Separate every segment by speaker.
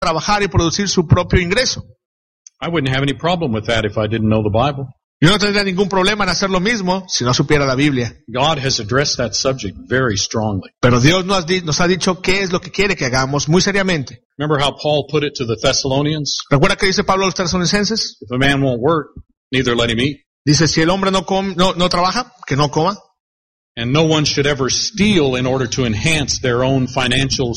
Speaker 1: trabajar y producir su propio ingreso.
Speaker 2: I wouldn't have any problem with that if I didn't know the Bible.
Speaker 1: Yo no tendría ningún problema en hacer lo mismo si no supiera la Biblia.
Speaker 2: God has addressed that subject very strongly.
Speaker 1: Pero Dios nos ha dicho qué es lo que quiere que hagamos muy seriamente.
Speaker 2: Remember how Paul put it to the Thessalonians?
Speaker 1: ¿Recuerda que dice Pablo a los tesalonicenses?
Speaker 2: If a man won't work, neither let him eat.
Speaker 1: Dice, si el hombre no trabaja, que no coma.
Speaker 2: And no one should ever steal in order to enhance their own financial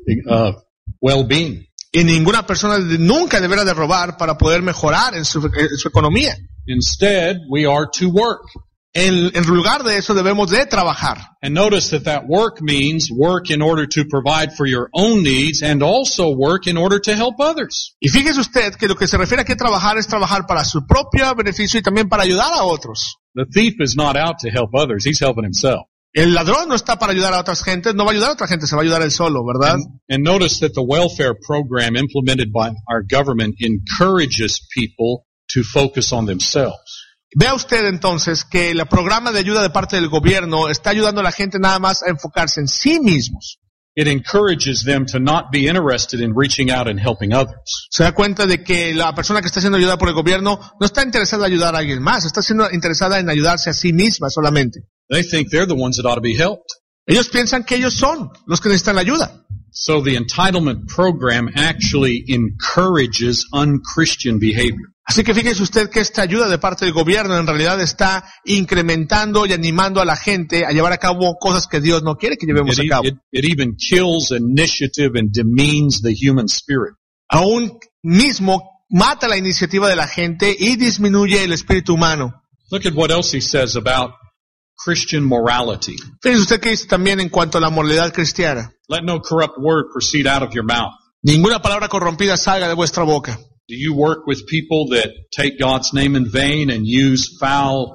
Speaker 2: well-being.
Speaker 1: Y ninguna persona nunca deberá de robar para poder mejorar en su economía.
Speaker 2: Instead, we are to work.
Speaker 1: En lugar de eso debemos de trabajar.
Speaker 2: And notice that work means work in order to provide for your own needs and also work in order to help others.
Speaker 1: Y fíjese usted que lo que se refiere aquí a trabajar es trabajar para su propio beneficio y también para ayudar a otros.
Speaker 2: The thief is not out to help others, he's helping himself.
Speaker 1: El ladrón no está para ayudar a otras gentes, no va a ayudar a otra gente, se va a ayudar él solo, ¿verdad?
Speaker 2: And notice that the welfare program implemented by our government encourages people to focus on themselves.
Speaker 1: Vea usted entonces que el programa de ayuda de parte del gobierno está ayudando a la gente nada más a enfocarse en sí mismos.
Speaker 2: It encourages them to not be interested in reaching out and helping others.
Speaker 1: Se da cuenta de que la persona que está siendo ayudada por el gobierno no está interesada en ayudar a alguien más, está siendo interesada en ayudarse a sí misma solamente.
Speaker 2: They think they're the ones that ought to be helped.
Speaker 1: Ellos piensan que ellos son los que necesitan la ayuda.
Speaker 2: So the entitlement program actually encourages unchristian behavior.
Speaker 1: Así que fíjese usted que esta ayuda de parte del gobierno en realidad está incrementando y animando a la gente a llevar a cabo cosas que Dios no quiere que llevemos a cabo.
Speaker 2: It even kills initiative and demeans the human spirit.
Speaker 1: Aún mismo mata la iniciativa de la gente y disminuye el espíritu humano.
Speaker 2: Look at what else he says about Christian morality.
Speaker 1: Fíjese usted que dice también en cuanto a la moralidad cristiana.
Speaker 2: Let no corrupt word proceed out of your mouth.
Speaker 1: Ninguna palabra corrompida salga de vuestra boca.
Speaker 2: Do you work with people that take God's name in vain and use foul,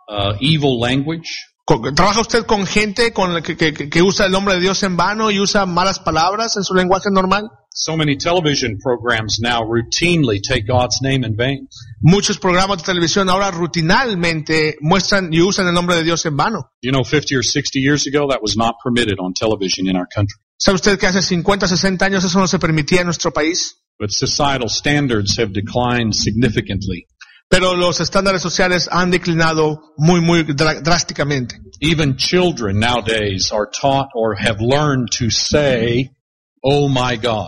Speaker 2: evil language?
Speaker 1: ¿Trabaja usted con gente que usa el nombre de Dios en vano y usa malas palabras en su lenguaje normal?
Speaker 2: So many television programs now routinely take God's name in vain.
Speaker 1: Muchos programas de televisión ahora rutinalmente muestran y usan el nombre de Dios en vano.
Speaker 2: You know, 50 or 60 years ago, that was not permitted on television in our country.
Speaker 1: ¿Sabe usted que hace 50, 60 años eso no se permitía en nuestro país?
Speaker 2: But societal standards have declined significantly.
Speaker 1: Pero los estándares sociales han declinado muy drásticamente.
Speaker 2: Even children nowadays are taught or have learned to say, "Oh my God."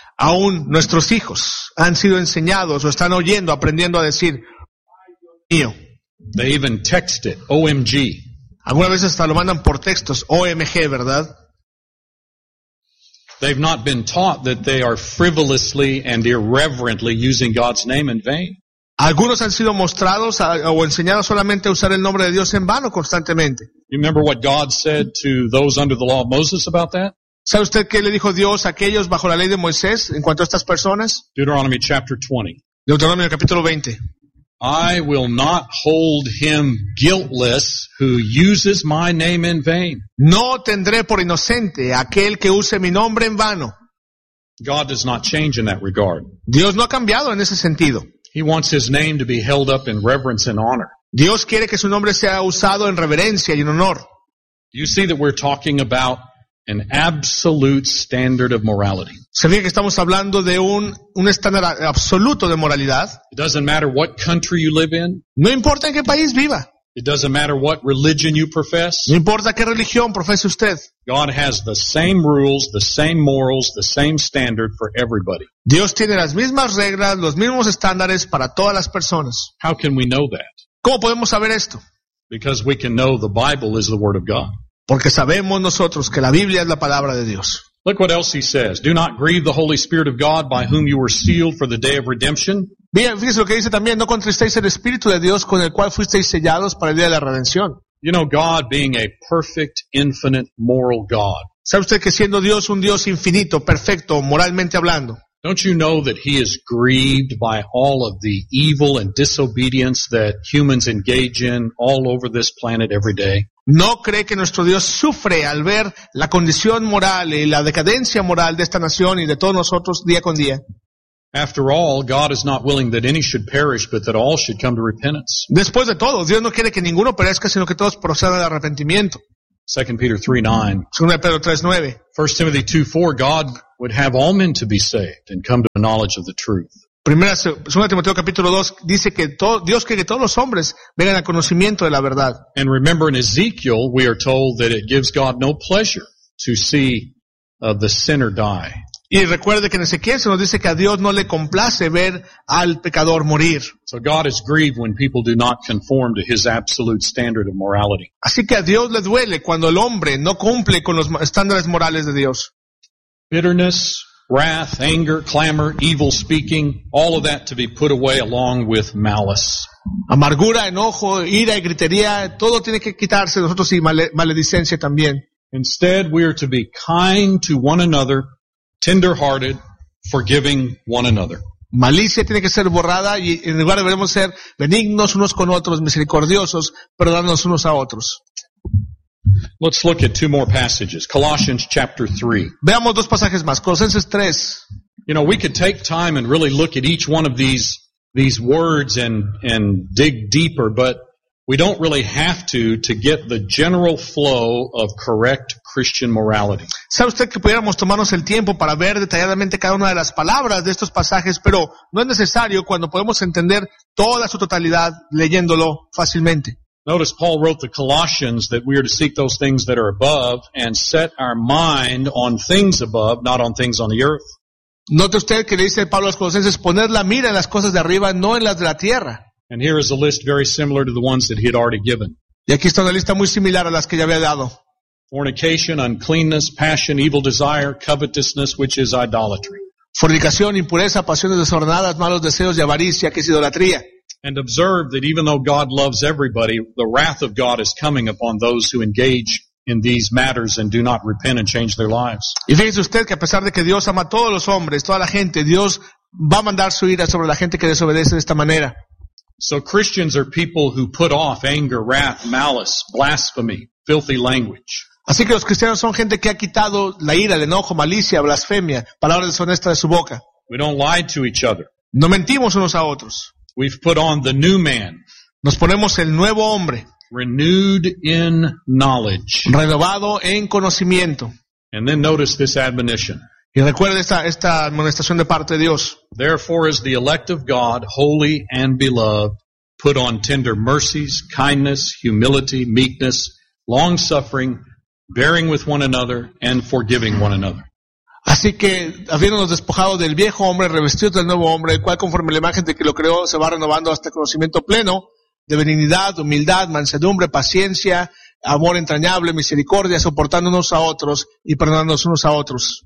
Speaker 1: Aún nuestros hijos han sido enseñados o están aprendiendo a decir, mío.
Speaker 2: They even text it, OMG.
Speaker 1: Algunas veces hasta lo mandan por textos, OMG, ¿verdad?
Speaker 2: They've not been taught that they are frivolously and irreverently using God's name in vain.
Speaker 1: Algunos han sido mostrados o enseñados solamente a usar el nombre de Dios en vano constantemente.
Speaker 2: You remember what God said to those under the law of Moses about that?
Speaker 1: ¿Sabe usted qué le dijo Dios a aquellos bajo la ley de Moisés en cuanto a estas personas?
Speaker 2: Deuteronomy chapter 20.
Speaker 1: Deuteronomio capítulo 20.
Speaker 2: I will not hold him guiltless who uses my name in vain.
Speaker 1: No tendré por inocente a aquel que use mi nombre en vano.
Speaker 2: God does not change in that regard.
Speaker 1: Dios no ha cambiado en ese sentido.
Speaker 2: He wants his name to be held up in reverence and honor.
Speaker 1: Dios quiere que su nombre sea usado en reverencia y en honor.
Speaker 2: You see that we're talking about an absolute standard of morality.
Speaker 1: Se fija que estamos hablando de un estándar absoluto de moralidad.
Speaker 2: It doesn't matter what country you live in.
Speaker 1: No importa en qué país viva.
Speaker 2: It doesn't matter what religion you profess.
Speaker 1: No importa qué religión profese usted.
Speaker 2: God has the same rules, the same morals, the same standard for everybody.
Speaker 1: Dios tiene las mismas reglas, los mismos estándares para todas las personas.
Speaker 2: How can we know that?
Speaker 1: ¿Cómo podemos saber esto?
Speaker 2: Because we can know the Bible is the Word of God.
Speaker 1: Porque sabemos nosotros que la Biblia es la palabra de Dios.
Speaker 2: Look what else he says. Do not grieve the Holy Spirit of God by whom you were sealed for the day of redemption.
Speaker 1: Bien, fíjese lo que dice también, no contristéis el Espíritu de Dios con el cual fuisteis sellados para el día de la redención.
Speaker 2: You know, God being a perfect, infinite, moral God.
Speaker 1: ¿Sabe usted que siendo Dios un Dios infinito, perfecto, moralmente hablando?
Speaker 2: Don't you know that He is grieved by all of the evil and disobedience that humans engage in all over this planet every day?
Speaker 1: ¿No cree que nuestro Dios sufre al ver la condición moral y la decadencia moral de esta nación y de todos nosotros día con día?
Speaker 2: After all, God is not willing that any should perish, but that all should come to repentance.
Speaker 1: Después de todo, Dios no quiere que ninguno perezca, sino que todos procedan al arrepentimiento.
Speaker 2: 2 Peter 3:9.
Speaker 1: 2 Pedro 3:9.
Speaker 2: 1 Timothy 2:4, God would have all men to be saved and come to the knowledge of the truth.
Speaker 1: 2 Timoteo capítulo 2 dice que Dios quiere que todos los hombres vengan al conocimiento de la verdad.
Speaker 2: And remember in Ezekiel, we are told that it gives God no pleasure to see the sinner die.
Speaker 1: Y recuerde que en Ezequiel se nos dice que a Dios no le complace ver al pecador morir.
Speaker 2: So God is grieved when people do not conform to His absolute standard of morality.
Speaker 1: Así que a Dios le duele cuando el hombre no cumple con los estándares morales de Dios.
Speaker 2: Bitterness, wrath, anger, clamor, evil speaking, all of that to be put away along with malice.
Speaker 1: Amargura, enojo, ira y gritería, todo tiene que quitarse de nosotros y maledicencia también.
Speaker 2: Instead, we are to be kind to one another, tender-hearted, forgiving one another.
Speaker 1: Malicia tiene que ser borrada y en lugar deberemos ser benignos unos con otros, misericordiosos, perdonarnos unos a otros.
Speaker 2: Let's look at two more passages. Colossians chapter 3.
Speaker 1: Veamos dos pasajes más. Colosenses 3.
Speaker 2: You know, we could take time and really look at each one of these words and dig deeper, but we don't really have to get the general flow of correct Christian morality.
Speaker 1: ¿Sabe usted que pudiéramos tomarnos el tiempo para ver detalladamente cada una de las palabras de estos pasajes, pero no es necesario cuando podemos entender toda su totalidad leyéndolo fácilmente?
Speaker 2: Notice Paul wrote the Colossians that we are to seek those things that are above and set our mind on things above, not on things on the earth.
Speaker 1: Note usted que le dice Pablo a los Colosenses, poner la mira en las cosas de arriba, no en las de la tierra.
Speaker 2: And here is a list very similar to the ones that he had already given.
Speaker 1: Y aquí está una lista muy similar a las que ya había dado.
Speaker 2: Fornication, uncleanness, passion, evil desire, covetousness, which is idolatry.
Speaker 1: Fornicación, impureza, pasiones desordenadas, malos deseos y avaricia, que es idolatría.
Speaker 2: And observe that even though God loves everybody, the wrath of God is coming upon those who engage in these matters and do not repent and change their lives.
Speaker 1: Y fíjese usted que a pesar de que Dios ama a todos los hombres, toda la gente, Dios va a mandar su ira sobre la gente que desobedece de esta manera.
Speaker 2: So Christians are people who put off anger, wrath, malice, blasphemy, filthy language.
Speaker 1: Así que los cristianos son gente que ha quitado la ira, el enojo, malicia, blasfemia, palabras deshonestas de su boca.
Speaker 2: We don't lie to each other.
Speaker 1: No mentimos unos a otros.
Speaker 2: We've put on the new man.
Speaker 1: Nos ponemos el nuevo hombre.
Speaker 2: Renewed in knowledge.
Speaker 1: Renovado en conocimiento.
Speaker 2: And then notice this admonition.
Speaker 1: Y recuerde esta amonestación de parte de Dios.
Speaker 2: Therefore, as the elect of God, holy and beloved, put on tender mercies, kindness, humility, meekness, long-suffering, bearing with one another, and forgiving one another.
Speaker 1: Así que, habiéndonos despojado del viejo hombre, revestidos del nuevo hombre, el cual conforme la imagen de que lo creó, se va renovando hasta el conocimiento pleno de benignidad, humildad, mansedumbre, paciencia, amor entrañable, misericordia, soportándonos a otros y perdonándonos unos a otros.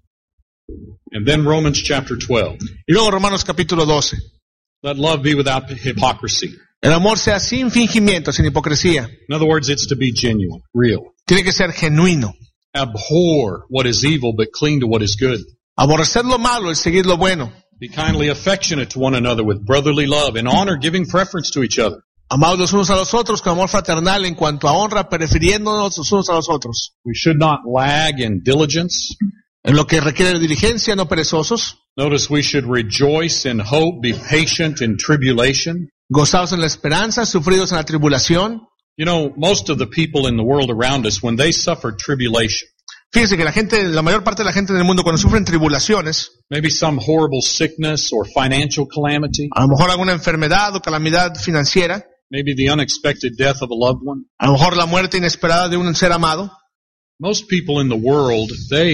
Speaker 2: And then Romans chapter 12.
Speaker 1: Y luego Romanos capítulo 12.
Speaker 2: Let love be without hypocrisy.
Speaker 1: El amor sea sin fingimiento, sin hipocresía.
Speaker 2: In other words, it's to be genuine, real.
Speaker 1: Tiene que ser genuino.
Speaker 2: Abhor what is evil, but cling to what is good.
Speaker 1: Aborrecer lo malo y seguir lo bueno.
Speaker 2: Be kindly affectionate to one another with brotherly love, in honor giving preference to each other.
Speaker 1: Amados los unos a los otros con amor fraternal en cuanto a honra, prefiriéndonos los unos a los otros.
Speaker 2: We should not lag in diligence.
Speaker 1: En lo que requiere diligencia, no perezosos.
Speaker 2: Notice we should rejoice in hope, be patient in tribulation.
Speaker 1: Gozados en la esperanza, sufridos en la tribulación.
Speaker 2: You know, most of the people in the world around us, when they suffer tribulation,
Speaker 1: fíjense que la mayor parte de la gente en el mundo cuando sufren tribulaciones,
Speaker 2: maybe some horrible sickness or financial calamity,
Speaker 1: a lo mejor alguna enfermedad o calamidad financiera,
Speaker 2: maybe the unexpected death of a loved one,
Speaker 1: a lo mejor la muerte inesperada de un ser amado.
Speaker 2: Most people in the world,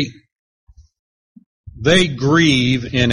Speaker 2: they grieve in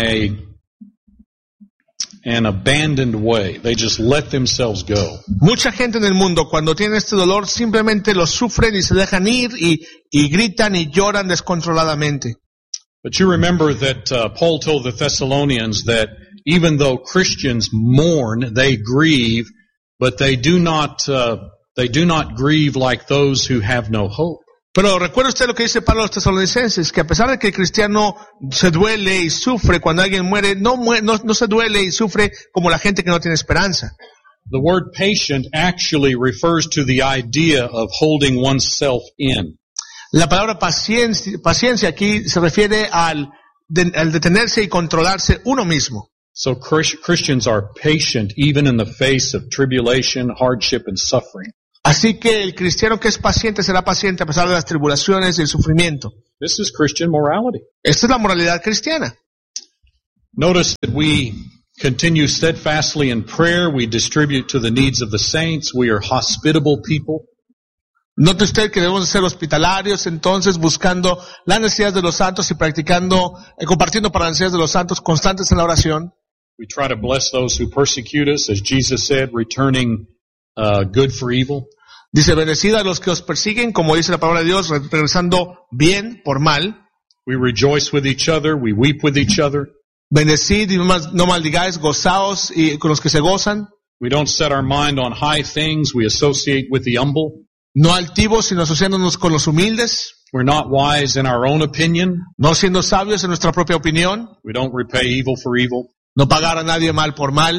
Speaker 2: an abandoned way. They just let themselves go.
Speaker 1: Mucha gente en el mundo cuando tiene este dolor simplemente lo sufren y se dejan ir y gritan y lloran descontroladamente.
Speaker 2: But you remember that Paul told the Thessalonians that even though Christians mourn, they grieve, but they do not grieve like those who have no hope.
Speaker 1: Pero recuerda usted lo que dice Pablo a los tesalonicenses, que a pesar de que el cristiano se duele y sufre cuando alguien muere, no se duele y sufre como la gente que no tiene esperanza.
Speaker 2: The word patient actually refers to the idea of holding oneself in.
Speaker 1: La palabra paciencia aquí se refiere al detenerse y controlarse uno mismo.
Speaker 2: So Christians are patient even in the face of tribulation, hardship, and suffering.
Speaker 1: Así que el cristiano que es paciente será paciente a pesar de las tribulaciones y el sufrimiento.
Speaker 2: This is Christian morality.
Speaker 1: Esta es la moralidad cristiana.
Speaker 2: Notice that we continue steadfastly in prayer. We distribute to the needs of the saints. We are hospitable people.
Speaker 1: Note usted que debemos ser hospitalarios, entonces buscando las necesidades de los santos y practicando, compartiendo para las necesidades de los santos, constantes en la oración.
Speaker 2: We try to bless those who persecute us, as Jesus said, returning good for evil.
Speaker 1: Dice, bendecid a los que os persiguen, como dice la palabra de Dios, regresando bien por mal.
Speaker 2: We rejoice with each other. We weep with each other.
Speaker 1: Bendecid y no maldigáis, gozaos y con los que se gozan.
Speaker 2: We don't set our mind on high things. We associate with the humble.
Speaker 1: No altivos, sino asociándonos con los humildes.
Speaker 2: We're not wise in our own opinion.
Speaker 1: No siendo sabios en nuestra propia opinión.
Speaker 2: We don't repay evil for evil.
Speaker 1: No pagar a nadie mal por mal.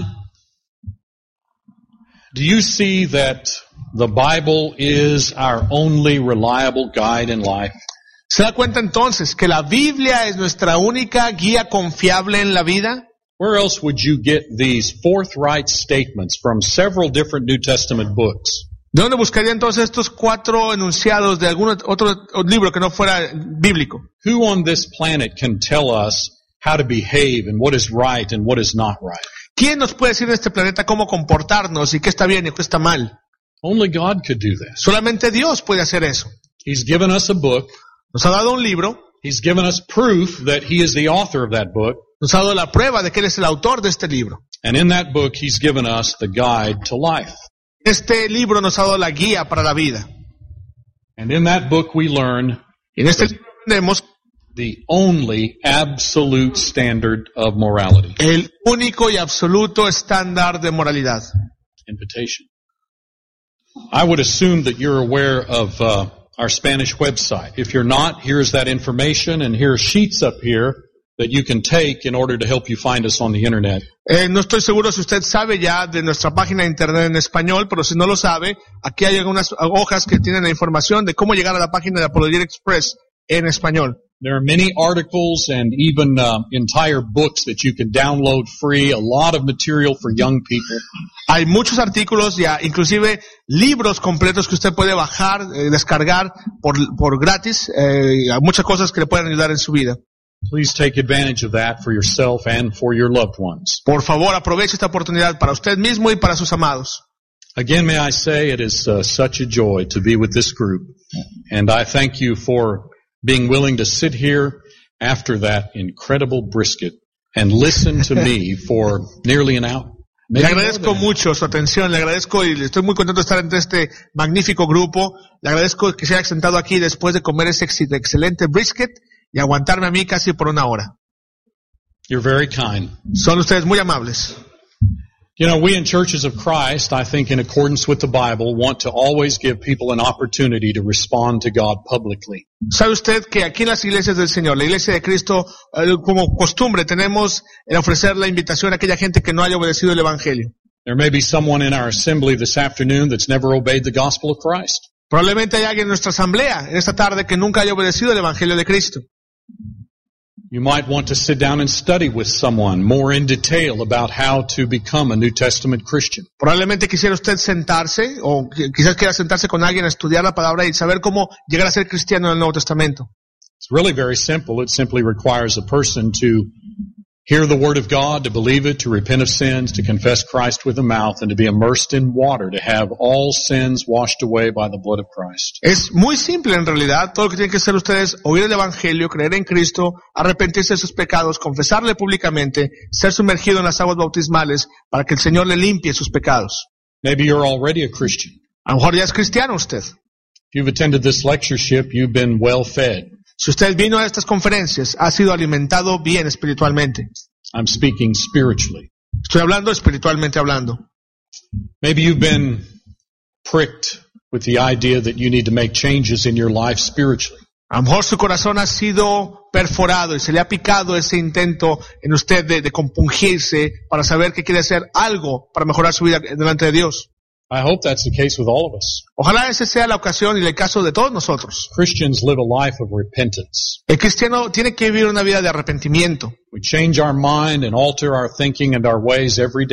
Speaker 2: Do you see that the Bible is our only reliable guide in life?
Speaker 1: ¿Se da cuenta entonces que la Biblia es nuestra única guía confiable en la vida?
Speaker 2: Where else would you get these forthright statements from several different New Testament books?
Speaker 1: ¿De dónde buscaría entonces estos 4 enunciados de algún otro libro que no fuera bíblico?
Speaker 2: Who on this planet can tell us how to behave and what is right and what is not right?
Speaker 1: ¿Quién nos puede decir en este planeta cómo comportarnos y qué está bien y qué está mal?
Speaker 2: Only God could do this.
Speaker 1: Solamente Dios puede hacer eso.
Speaker 2: He's given us a book.
Speaker 1: Nos ha dado un libro.
Speaker 2: He's given us proof that He is the author of that book.
Speaker 1: Nos ha dado la prueba de que Él es el autor de este libro.
Speaker 2: And in that book, He's given us the guide to life.
Speaker 1: Este libro nos ha dado la guía para la vida.
Speaker 2: And in that book, we learn
Speaker 1: Y en este libro aprendemos
Speaker 2: the only absolute standard of morality.
Speaker 1: el único y absoluto estándar de moralidad.
Speaker 2: Invitation. I would assume that you're aware of our Spanish website. If you're not, here's that information, and here are sheets up here that you can take in order to help you find us on the internet.
Speaker 1: No estoy seguro si usted sabe ya de nuestra página de internet en español, pero si no lo sabe, aquí hay algunas hojas que tienen la información de cómo llegar a la página de Apologetic Express en español.
Speaker 2: There are many articles and even entire books that you can download free, a lot of material for young people.
Speaker 1: Hay muchos artículos, ya inclusive libros completos que usted puede bajar, descargar por gratis, muchas cosas que le pueden ayudar en su vida.
Speaker 2: Please take advantage of that for yourself and for your loved ones.
Speaker 1: Por favor, aproveche esta oportunidad para usted mismo y para sus amados.
Speaker 2: Again, may I say it is such a joy to be with this group, and I thank you for being willing to sit here after that incredible brisket and listen to me for nearly an hour.
Speaker 1: Le agradezco mucho su atención, le agradezco y estoy muy contento de estar entre este magnífico grupo. Le agradezco que se haya sentado aquí después de comer ese excelente brisket y aguantarme a mí casi por 1 hora.
Speaker 2: You're very kind.
Speaker 1: Son ustedes muy amables.
Speaker 2: You know, we in Churches of Christ, I think in accordance with the Bible, want to always give people an opportunity to respond to God publicly.
Speaker 1: ¿Sabe usted que aquí en las iglesias del Señor, la iglesia de Cristo, como costumbre, tenemos el ofrecer la invitación a aquella gente que no haya obedecido el Evangelio?
Speaker 2: There may be someone in our assembly this afternoon that's never obeyed the gospel of Christ.
Speaker 1: Probablemente hay alguien en nuestra asamblea en esta tarde que nunca haya obedecido el Evangelio de Cristo.
Speaker 2: You might want to sit down and study with someone more in detail about how to become a New Testament Christian.
Speaker 1: Probablemente quisiera usted sentarse, o quizás quiera sentarse con alguien a estudiar la palabra y saber cómo llegar a ser cristiano en el Nuevo Testamento.
Speaker 2: It's really very simple. It simply requires a person to hear the Word of God, to believe it, to repent of sins, to confess Christ with the mouth, and to be immersed in water, to have all sins washed away by the blood of Christ.
Speaker 1: Es muy simple en realidad. Todo lo que tienen que hacer ustedes, oír el Evangelio, creer en Cristo, arrepentirse de sus pecados, confesarle públicamente, ser sumergido en las aguas bautismales para que el Señor le limpie sus pecados.
Speaker 2: Maybe you're already a Christian.
Speaker 1: A lo mejor ya es cristiano usted.
Speaker 2: If you've attended this lectureship, you've been well fed.
Speaker 1: Si usted vino a estas conferencias, ha sido alimentado bien espiritualmente.
Speaker 2: I'm speaking spiritually.
Speaker 1: Estoy hablando espiritualmente hablando.
Speaker 2: Maybe you've been pricked with the idea that you need to make changes in your life spiritually.
Speaker 1: A lo mejor su corazón ha sido perforado y se le ha picado ese intento en usted de compungirse para saber que quiere hacer algo para mejorar su vida delante de Dios.
Speaker 2: I hope that's the case with all of us.
Speaker 1: Ojalá ese sea la ocasión y el caso de todos nosotros.
Speaker 2: Christians live a life of repentance.
Speaker 1: El cristiano tiene que vivir una vida de arrepentimiento.
Speaker 2: We change our mind and alter our thinking and our ways every day.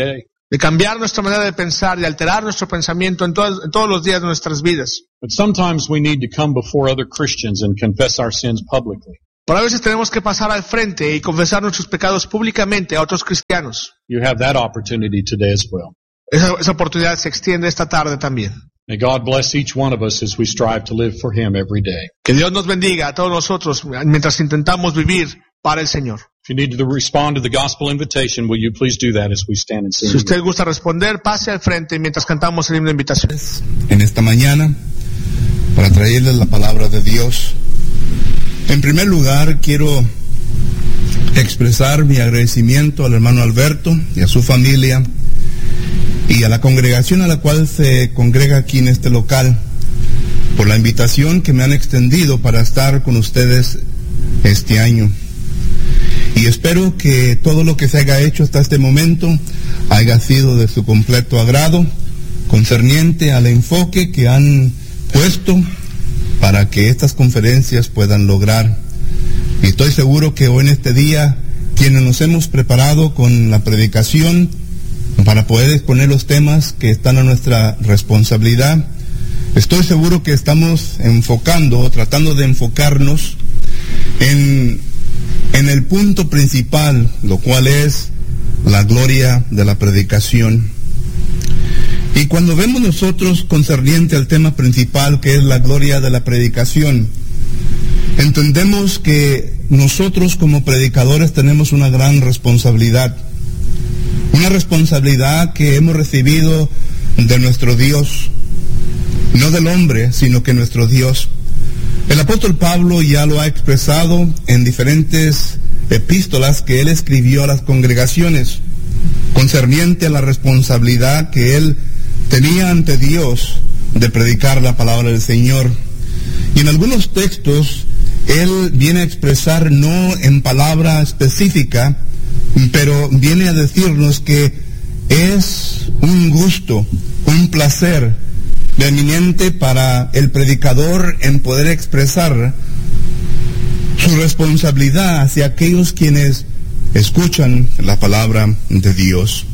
Speaker 1: de cambiar nuestra manera de pensar, de alterar nuestro pensamiento en todos los días de nuestras vidas.
Speaker 2: But sometimes we need to come before other Christians and confess our sins publicly.
Speaker 1: Pero a veces tenemos que pasar al frente y confesar nuestros pecados públicamente a otros cristianos.
Speaker 2: You have that opportunity today as well.
Speaker 1: Esa oportunidad se extiende esta tarde también.
Speaker 2: May God bless each one of us as we strive to live for Him every day.
Speaker 1: Que Dios nos bendiga a todos nosotros mientras intentamos vivir para el Señor.
Speaker 2: If you need to respond to the gospel invitation, will you please do that as we stand and sing?
Speaker 1: Si usted gusta responder, pase al frente mientras cantamos el himno de invitación.
Speaker 3: En esta mañana, para traerles la palabra de Dios. En primer lugar, quiero expresar mi agradecimiento al hermano Alberto y a su familia y a la congregación a la cual se congrega aquí en este local por la invitación que me han extendido para estar con ustedes este año. Y espero que todo lo que se haya hecho hasta este momento haya sido de su completo agrado, concerniente al enfoque que han puesto para que estas conferencias puedan lograr. Y estoy seguro que hoy en este día, quienes nos hemos preparado con la predicación para poder exponer los temas que están a nuestra responsabilidad, estoy seguro que estamos tratando de enfocarnos en el punto principal, lo cual es la gloria de la predicación. Y cuando vemos nosotros concerniente al tema principal, que es la gloria de la predicación, entendemos que nosotros como predicadores tenemos una gran responsabilidad. Una responsabilidad que hemos recibido de nuestro Dios, no del hombre, sino que nuestro Dios. El apóstol Pablo ya lo ha expresado en diferentes epístolas que él escribió a las congregaciones, concerniente a la responsabilidad que él tenía ante Dios de predicar la palabra del Señor. Y en algunos textos él viene a expresar, no en palabra específica, pero viene a decirnos que es un gusto, un placer eminente para el predicador en poder expresar su responsabilidad hacia aquellos quienes escuchan la palabra de Dios.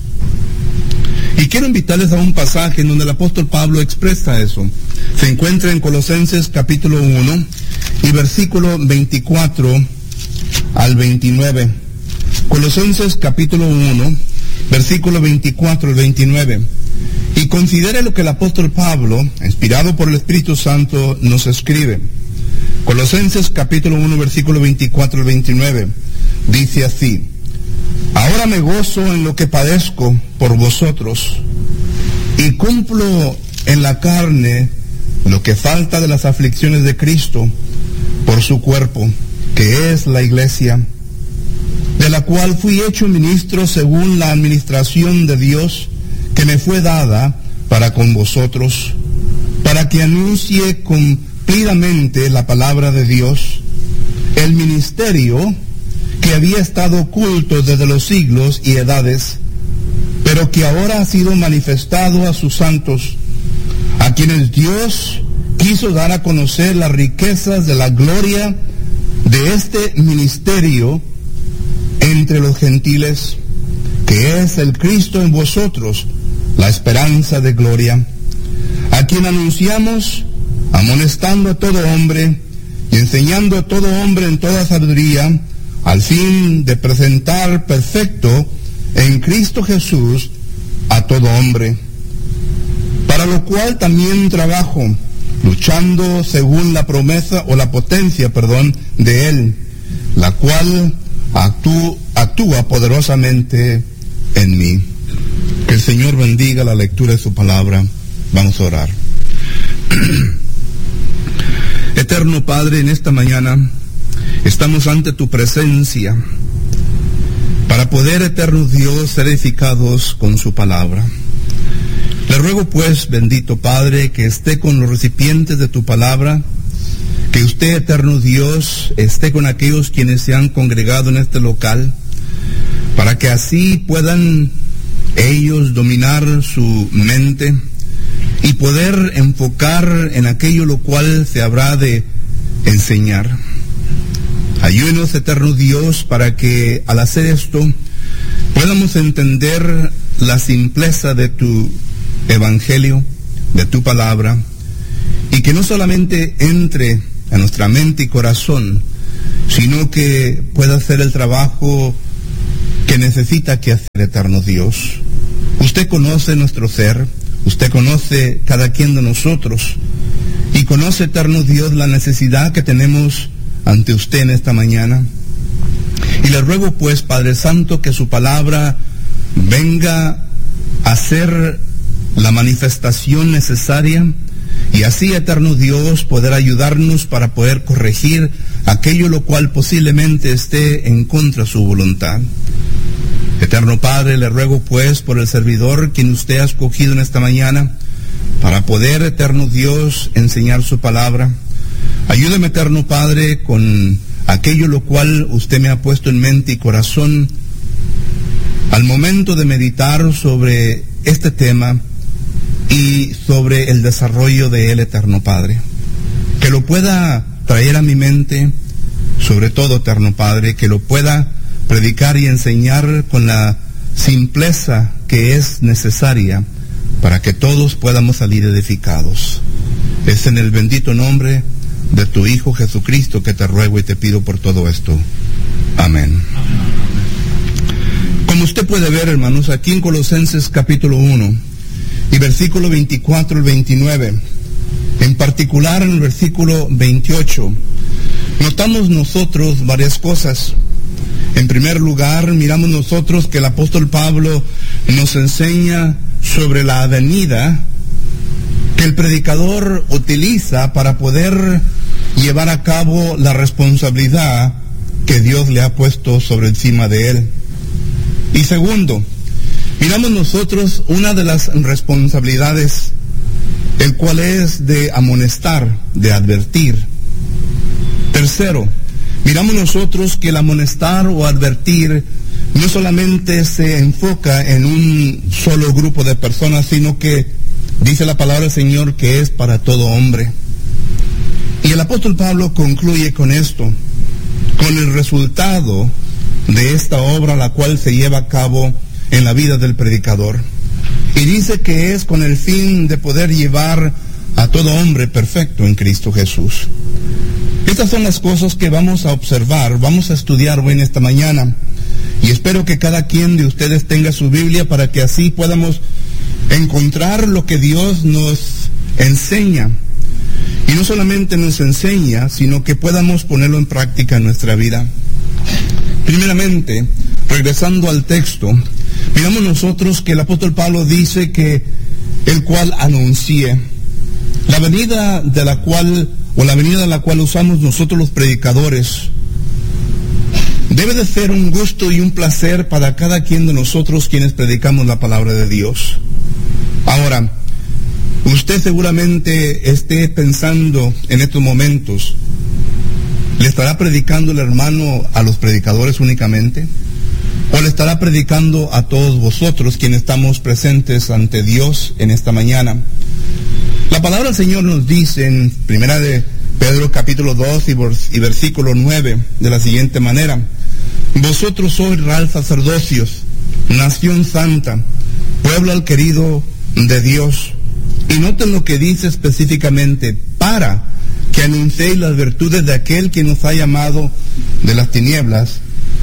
Speaker 3: Y quiero invitarles a un pasaje en donde el apóstol Pablo expresa eso. Se encuentra en Colosenses capítulo 1 y versículo 24 al 29. Colosenses capítulo 1, versículo 24 al 29. Y considere lo que el apóstol Pablo, inspirado por el Espíritu Santo, nos escribe. Colosenses capítulo 1, versículo 24 al 29. Dice así: Ahora me gozo en lo que padezco por vosotros, y cumplo en la carne lo que falta de las aflicciones de Cristo por su cuerpo, que es la iglesia, de la cual fui hecho ministro según la administración de Dios que me fue dada para con vosotros, para que anuncie cumplidamente la palabra de Dios, el ministerio que había estado oculto desde los siglos y edades, pero que ahora ha sido manifestado a sus santos, a quienes Dios quiso dar a conocer las riquezas de la gloria de este ministerio entre los gentiles, que es el Cristo en vosotros, la esperanza de gloria, a quien anunciamos, amonestando a todo hombre y enseñando a todo hombre en toda sabiduría, al fin de presentar perfecto en Cristo Jesús a todo hombre, para lo cual también trabajo, luchando según la promesa o la potencia, de Él, la cual actúa poderosamente en mí. Que el Señor bendiga la lectura de su palabra. Vamos a orar. Eterno Padre, en esta mañana estamos ante tu presencia para poder, eterno Dios, ser edificados con su palabra. Le ruego pues, bendito Padre, que esté con los recipientes de tu palabra, que usted, eterno Dios, esté con aquellos quienes se han congregado en este local, para que así puedan ellos dominar su mente y poder enfocar en aquello lo cual se habrá de enseñar. Ayúdenos, eterno Dios, para que al hacer esto podamos entender la simpleza de tu evangelio, de tu palabra, y que no solamente entre a nuestra mente y corazón, sino que pueda hacer el trabajo que necesita que hacer, eterno Dios. Usted conoce nuestro ser, usted conoce cada quien de nosotros, y conoce, eterno Dios, la necesidad que tenemos ante usted en esta mañana. Y le ruego pues, Padre Santo, que su palabra venga a ser la manifestación necesaria, y así, eterno Dios, poder ayudarnos para poder corregir aquello lo cual posiblemente esté en contra de su voluntad. Eterno Padre, le ruego pues por el servidor quien usted ha escogido en esta mañana para poder, eterno Dios, enseñar su palabra. Ayúdeme, eterno Padre, con aquello lo cual usted me ha puesto en mente y corazón al momento de meditar sobre este tema y sobre el desarrollo de él, eterno Padre. Que lo pueda traer a mi mente, sobre todo, eterno Padre, que lo pueda predicar y enseñar con la simpleza que es necesaria para que todos podamos salir edificados. Es en el bendito nombre de tu Hijo Jesucristo que te ruego y te pido por todo esto. Amén. Como usted puede ver, hermanos, aquí en Colosenses capítulo 1 y versículo 24 al 29, en particular en el versículo 28, notamos nosotros varias cosas. En primer lugar, miramos nosotros que el apóstol Pablo nos enseña sobre la avenida que el predicador utiliza para poder llevar a cabo la responsabilidad que Dios le ha puesto sobre encima de él. Y segundo, miramos nosotros una de las responsabilidades, el cual es de amonestar, de advertir. Tercero, miramos nosotros que el amonestar o advertir no solamente se enfoca en un solo grupo de personas, sino que dice la palabra del Señor que es para todo hombre. Y el apóstol Pablo concluye con esto, con el resultado de esta obra la cual se lleva a cabo en la vida del predicador. Y dice que es con el fin de poder llevar a todo hombre perfecto en Cristo Jesús. Estas son las cosas que vamos a observar, vamos a estudiar hoy en esta mañana. Y espero que cada quien de ustedes tenga su Biblia para que así podamos encontrar lo que Dios nos enseña. Y no solamente nos enseña, sino que podamos ponerlo en práctica en nuestra vida. Primeramente, regresando al texto, miramos nosotros que el apóstol Pablo dice que el cual anuncie. La venida de la cual, o la venida de la cual usamos nosotros los predicadores, debe de ser un gusto y un placer para cada quien de nosotros quienes predicamos la palabra de Dios. Ahora, usted seguramente esté pensando en estos momentos, ¿le estará predicando el hermano a los predicadores únicamente? ¿O le estará predicando a todos vosotros quienes estamos presentes ante Dios en esta mañana? La palabra del Señor nos dice en primera de Pedro capítulo 2 y versículo 9 de la siguiente manera: vosotros sois real sacerdocios, nación santa, pueblo al querido de Dios. Y noten lo que dice específicamente: para que anunciéis las virtudes de aquel que nos ha llamado de las tinieblas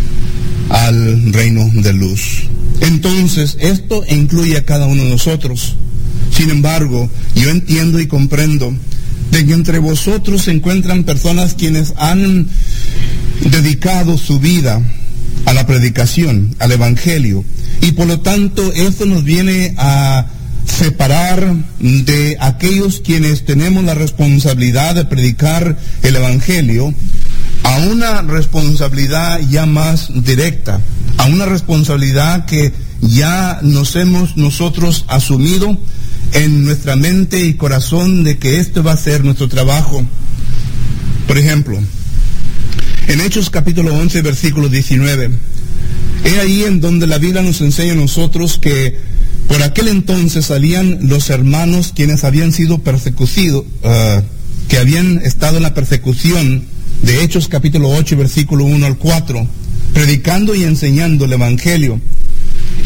Speaker 3: al reino de luz. Entonces, esto incluye a cada uno de nosotros. Sin embargo, yo entiendo y comprendo de que entre vosotros se encuentran personas quienes han dedicado su vida a la predicación, al evangelio, y por lo tanto esto nos viene a separar de aquellos quienes tenemos la responsabilidad de predicar el evangelio a una responsabilidad ya más directa, a una responsabilidad que ya nos hemos nosotros asumido en nuestra mente y corazón de que este va a ser nuestro trabajo. Por ejemplo, en Hechos capítulo 11 versículo 19, es ahí en donde la Biblia nos enseña a nosotros que por aquel entonces salían los hermanos quienes habían sido perseguidos, que habían estado en la persecución, de Hechos capítulo 8 versículo 1 al 4, predicando y enseñando el evangelio.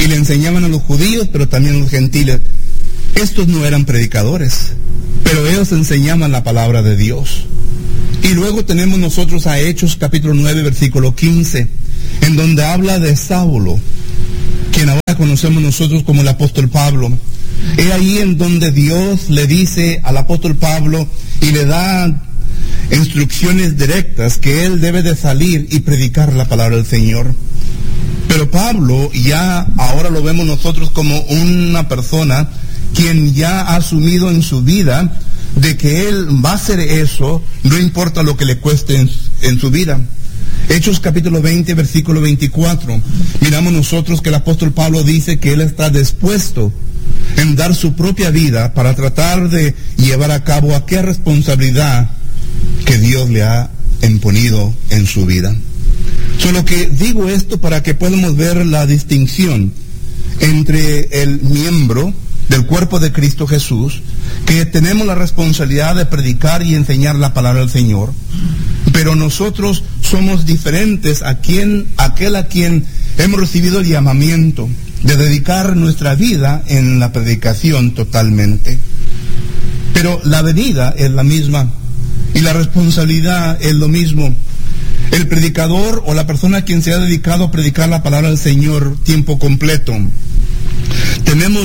Speaker 3: y le enseñaban a los judíos, pero también a los gentiles. Estos no eran predicadores, pero ellos enseñaban la palabra de Dios. Y luego tenemos nosotros a Hechos capítulo 9, versículo 15, en donde habla de Saulo, quien ahora conocemos nosotros como el apóstol Pablo. Es ahí en donde Dios le dice al apóstol Pablo y le da instrucciones directas que él debe de salir y predicar la palabra del Señor. Pero Pablo ya ahora lo vemos nosotros como una persona quien ya ha asumido en su vida de que él va a hacer eso, no importa lo que le cueste en su vida. Hechos capítulo 20, versículo 24. Miramos nosotros que el apóstol Pablo dice que él está dispuesto en dar su propia vida para tratar de llevar a cabo aquella responsabilidad que Dios le ha imponido en su vida. Solo que digo esto para que podamos ver la distinción entre el miembro del cuerpo de Cristo Jesús, que tenemos la responsabilidad de predicar y enseñar la palabra del Señor, pero nosotros somos diferentes a aquel a quien hemos recibido el llamamiento de dedicar nuestra vida en la predicación totalmente. Pero la venida es la misma y la responsabilidad es lo mismo. El predicador o la persona a quien se ha dedicado a predicar la palabra del Señor tiempo completo, tenemos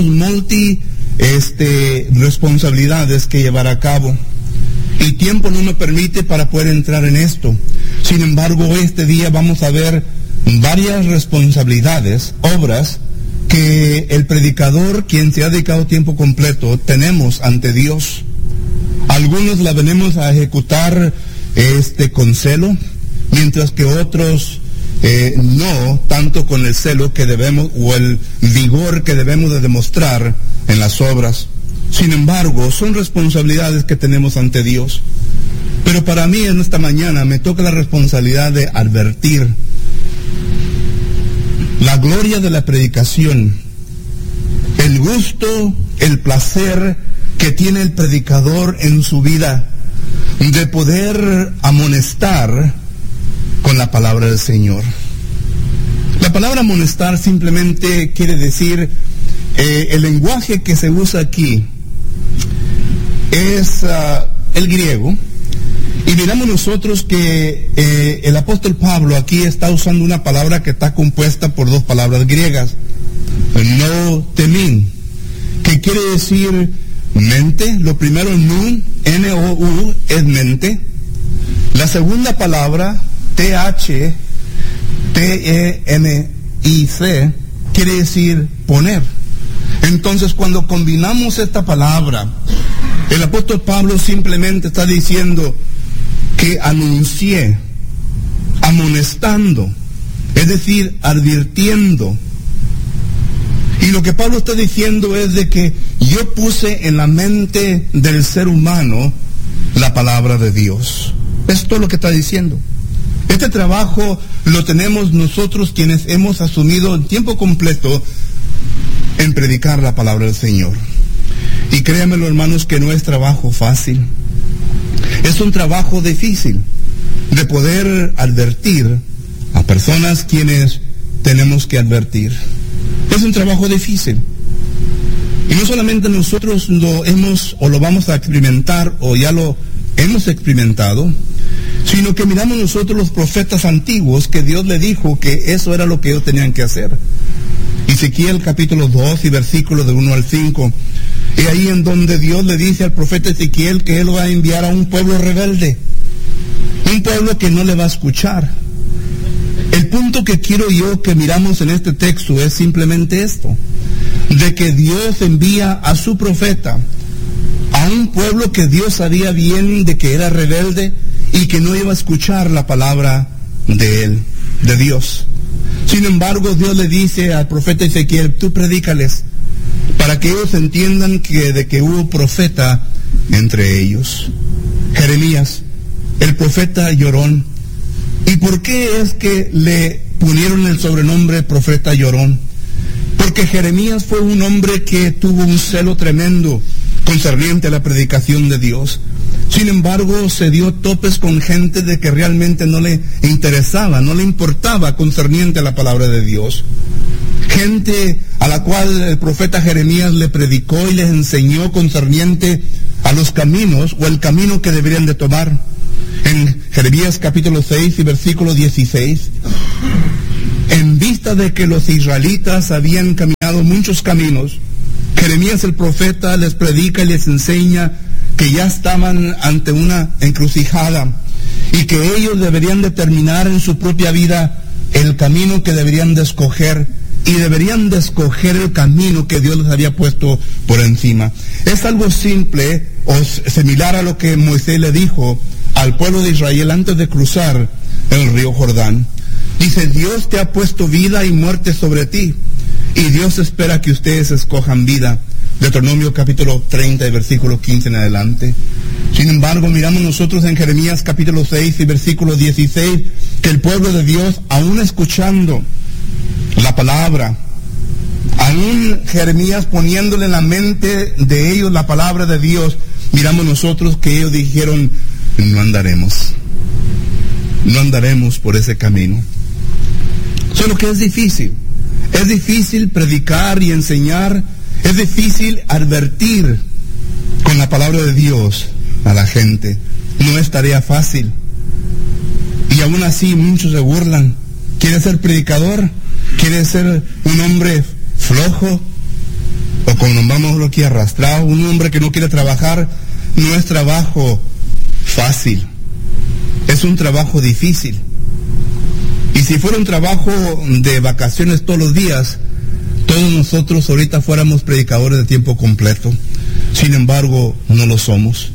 Speaker 3: responsabilidades que llevar a cabo, y tiempo no me permite para poder entrar en esto. Sin embargo, este día vamos a ver varias responsabilidades, obras que el predicador, quien se ha dedicado tiempo completo, tenemos ante Dios. Algunos la venimos a ejecutar con celo, mientras que otros no tanto con el celo que debemos o el vigor que debemos de demostrar en las obras. Sin embargo, son responsabilidades que tenemos ante Dios. Pero para mí en esta mañana me toca la responsabilidad de advertir la gloria de la predicación, el gusto, el placer que tiene el predicador en su vida de poder amonestar con la palabra del Señor. La palabra amonestar simplemente quiere decir, el lenguaje que se usa aquí es el griego, y miramos nosotros que el apóstol Pablo aquí está usando una palabra que está compuesta por dos palabras griegas, no temin, que quiere decir mente. Lo primero, nun, N-O-U, es mente. La segunda palabra, T-H-T-E-M-I-C, quiere decir poner. Entonces, cuando combinamos esta palabra, el apóstol Pablo simplemente está diciendo que anuncié, amonestando, es decir, advirtiendo. Y lo que Pablo está diciendo es de que yo puse en la mente del ser humano la palabra de Dios. Esto es lo que está diciendo. Este trabajo lo tenemos nosotros quienes hemos asumido en tiempo completo en predicar la palabra del Señor. Y créanmelo, hermanos, que no es trabajo fácil. Es un trabajo difícil de poder advertir a personas quienes tenemos que advertir. Es un trabajo difícil. Y no solamente nosotros lo vamos a experimentar o ya lo hemos experimentado, sino que miramos nosotros los profetas antiguos que Dios le dijo que eso era lo que ellos tenían que hacer. Ezequiel capítulo 2 y versículos de 1 al 5. Y ahí en donde Dios le dice al profeta Ezequiel que él va a enviar a un pueblo rebelde, un pueblo que no le va a escuchar. El punto que quiero yo que miramos en este texto es simplemente esto, de que Dios envía a su profeta a un pueblo que Dios sabía bien de que era rebelde y que no iba a escuchar la palabra de él, de Dios. Sin embargo, Dios le dice al profeta Ezequiel, tú predícales, para que ellos entiendan de que hubo profeta entre ellos. Jeremías, el profeta llorón. ¿Y por qué es que le pusieron el sobrenombre profeta llorón? Porque Jeremías fue un hombre que tuvo un celo tremendo concerniente a la predicación de Dios. Sin embargo, se dio topes con gente de que realmente no le interesaba, no le importaba concerniente a la palabra de Dios. gente a la cual el profeta Jeremías le predicó y les enseñó concerniente a los caminos o el camino que deberían de tomar. En Jeremías capítulo 6 y versículo 16, en vista de que los israelitas habían caminado muchos caminos, Jeremías el profeta les predica y les enseña que ya estaban ante una encrucijada y que ellos deberían determinar en su propia vida el camino que deberían de escoger, y deberían de escoger el camino que Dios les había puesto por encima. Es algo simple o similar a lo que Moisés le dijo al pueblo de Israel antes de cruzar el río Jordán. Dice: Dios te ha puesto vida y muerte sobre ti, y Dios espera que ustedes escojan vida. Deuteronomio capítulo 30 y versículo 15 en adelante. Sin embargo, miramos nosotros en Jeremías capítulo 6 y versículo 16 que el pueblo de Dios, aún escuchando la palabra, aún Jeremías poniéndole en la mente de ellos la palabra de Dios, miramos nosotros que ellos dijeron: no andaremos por ese camino. Solo que es difícil predicar y enseñar, es difícil advertir con la palabra de Dios a la gente. No es tarea fácil, y aún así muchos se burlan. ¿Quiere ser predicador? ¿Quiere ser un hombre flojo? O como nos vamos aquí arrastrado, un hombre que no quiere trabajar. No es trabajo fácil, es un trabajo difícil. Y si fuera un trabajo de vacaciones todos los días, todos nosotros ahorita fuéramos predicadores de tiempo completo. Sin embargo, no lo somos.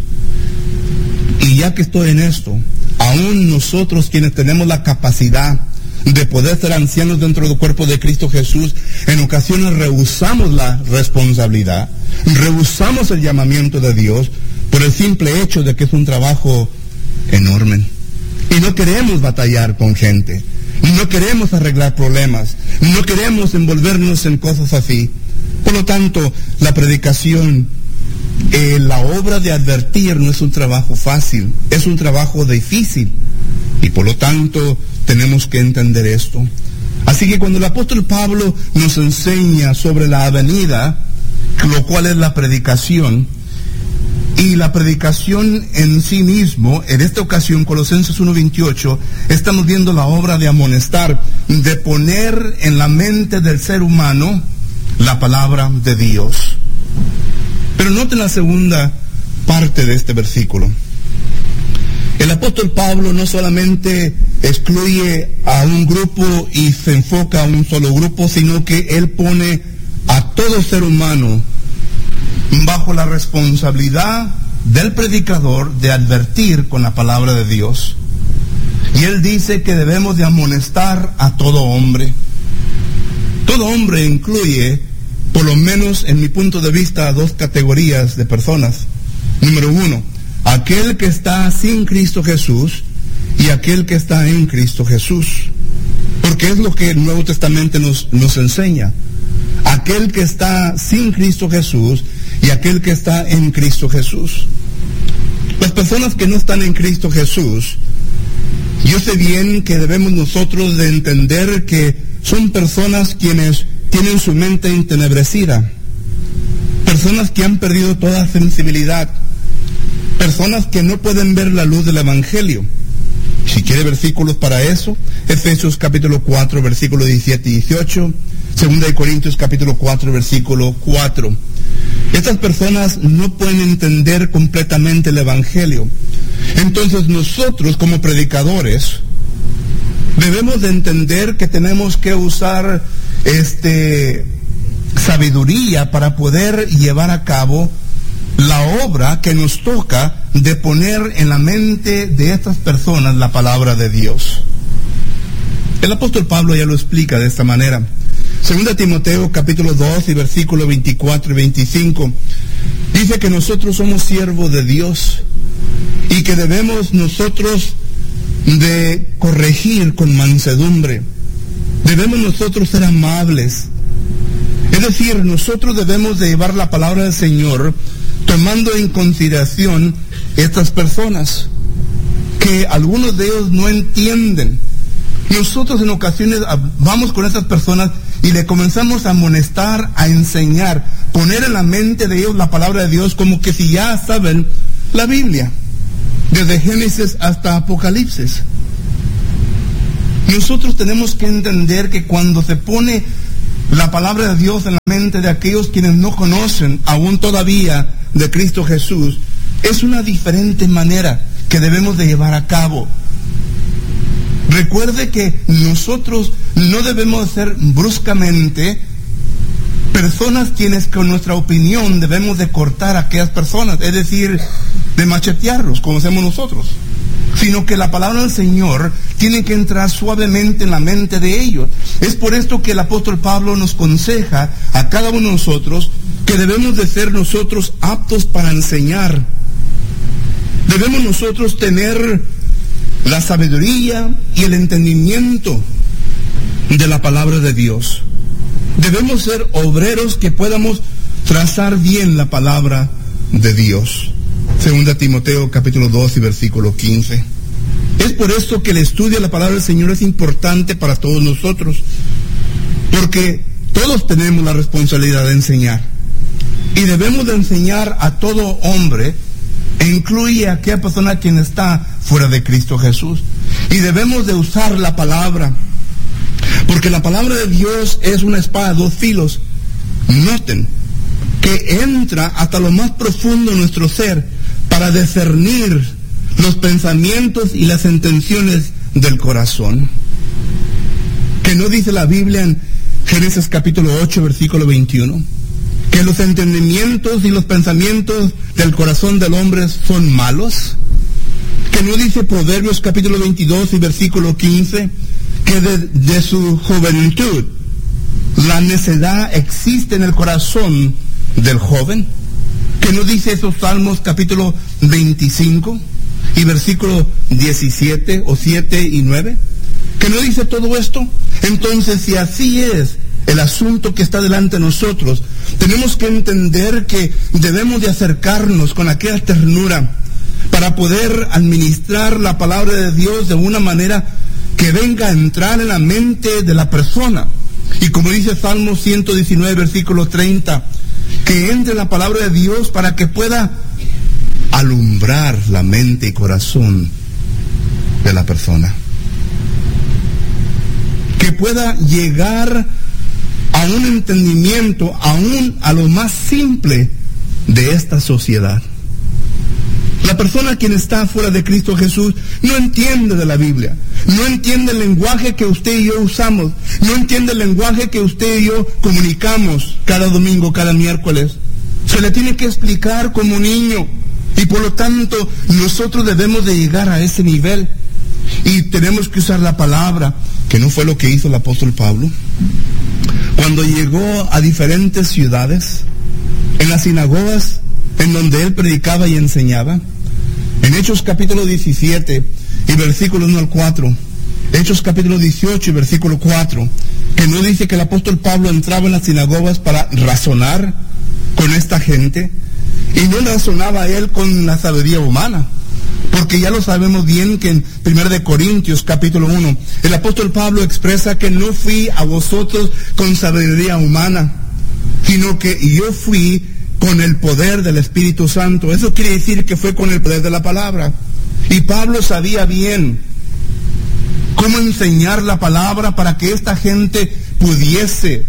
Speaker 3: Y ya que estoy en esto, aún nosotros quienes tenemos la capacidad de poder ser ancianos dentro del cuerpo de Cristo Jesús, en ocasiones rehusamos la responsabilidad, rehusamos el llamamiento de Dios por el simple hecho de que es un trabajo enorme. Y no queremos batallar con gente, no queremos arreglar problemas, no queremos envolvernos en cosas así. Por lo tanto, la predicación, la obra de advertir no es un trabajo fácil, es un trabajo difícil. Y por lo tanto, tenemos que entender esto. Así que cuando el apóstol Pablo nos enseña sobre la avenida, lo cual es la predicación, y la predicación en sí mismo, en esta ocasión, Colosenses 1:28, estamos viendo la obra de amonestar, de poner en la mente del ser humano la palabra de Dios. Pero noten la segunda parte de este versículo. El apóstol Pablo no solamente excluye a un grupo y se enfoca a un solo grupo, sino que él pone a todo ser humano bajo la responsabilidad del predicador de advertir con la palabra de Dios. Y él dice que debemos de amonestar a todo hombre. Todo hombre incluye, por lo menos en mi punto de vista, dos categorías de personas. Número uno, aquel que está sin Cristo Jesús y aquel que está en Cristo Jesús. Porque es lo que el Nuevo Testamento nos enseña. Aquel que está sin Cristo Jesús y aquel que está en Cristo Jesús. Las personas que no están en Cristo Jesús, yo sé bien que debemos nosotros de entender que son personas quienes tienen su mente entenebrecida, personas que han perdido toda sensibilidad, personas que no pueden ver la luz del Evangelio. Si quiere versículos para eso, Efesios capítulo 4, versículos 17 y 18, 2 Corintios capítulo 4, versículo 4. Estas personas no pueden entender completamente el Evangelio. Entonces nosotros como predicadores debemos de entender que tenemos que usar sabiduría para poder llevar a cabo la obra que nos toca de poner en la mente de estas personas la palabra de Dios. El apóstol Pablo ya lo explica de esta manera. 2 Timoteo capítulo 2 y versículos 24 y 25 dice que nosotros somos siervos de Dios y que debemos nosotros de corregir con mansedumbre. Debemos nosotros ser amables. Es decir, nosotros debemos de llevar la palabra del Señor tomando en consideración estas personas que algunos de ellos no entienden. Nosotros en ocasiones vamos con estas personas y le comenzamos a amonestar, a enseñar, poner en la mente de ellos la palabra de Dios como que si ya saben la Biblia, desde Génesis hasta Apocalipsis. Nosotros tenemos que entender que cuando se pone la palabra de Dios en la mente de aquellos quienes no conocen aún todavía de Cristo Jesús, es una diferente manera que debemos de llevar a cabo. Recuerde que nosotros no debemos ser bruscamente personas quienes con nuestra opinión debemos de cortar a aquellas personas, es decir, de machetearlos como hacemos nosotros, sino que la palabra del Señor tiene que entrar suavemente en la mente de ellos. Es por esto que el apóstol Pablo nos aconseja a cada uno de nosotros que debemos de ser nosotros aptos para enseñar. Debemos nosotros tener la sabiduría y el entendimiento de la palabra de Dios. Debemos ser obreros que podamos trazar bien la palabra de Dios. 2 Timoteo capítulo 2 y versículo 15. Es por esto que el estudio de la palabra del Señor es importante para todos nosotros, porque todos tenemos la responsabilidad de enseñar, y debemos de enseñar a todo hombre, e incluye a aquella persona quien está fuera de Cristo Jesús, y debemos de usar la palabra, porque la palabra de Dios es una espada de dos filos. Noten que entra hasta lo más profundo de nuestro ser para discernir los pensamientos y las intenciones del corazón. Que no dice la Biblia en Génesis capítulo 8 versículo 21 que los entendimientos y los pensamientos del corazón del hombre son malos. Que no dice Proverbios capítulo 22 y versículo 15 que de su juventud la necedad existe en el corazón del joven. Que no dice esos Salmos capítulo 25 y versículo 17 o 7 y 9, que no dice todo esto. Entonces, si así es el asunto que está delante de nosotros, tenemos que entender que debemos de acercarnos con aquella ternura para poder administrar la palabra de Dios de una manera que venga a entrar en la mente de la persona. Y como dice Salmo 119 versículo 30, que entre la palabra de Dios para que pueda alumbrar la mente y corazón de la persona, que pueda llegar a un entendimiento aún a lo más simple de esta sociedad. La persona quien está fuera de Cristo Jesús no entiende de la Biblia, no entiende el lenguaje que usted y yo usamos, no entiende el lenguaje que usted y yo comunicamos cada domingo, cada miércoles. Se le tiene que explicar como niño, y por lo tanto nosotros debemos de llegar a ese nivel, y tenemos que usar la palabra, que no fue lo que hizo el apóstol Pablo. Cuando llegó a diferentes ciudades, en las sinagogas en donde él predicaba y enseñaba, en Hechos capítulo 17 y versículo 1 al 4, Hechos capítulo 18 y versículo 4, que no dice que el apóstol Pablo entraba en las sinagogas para razonar con esta gente, y no razonaba él con la sabiduría humana, porque ya lo sabemos bien que en 1 de Corintios capítulo 1, el apóstol Pablo expresa que no fui a vosotros con sabiduría humana, sino que yo fui con el poder del Espíritu Santo. Eso quiere decir que fue con el poder de la palabra. Y Pablo sabía bien cómo enseñar la palabra para que esta gente pudiese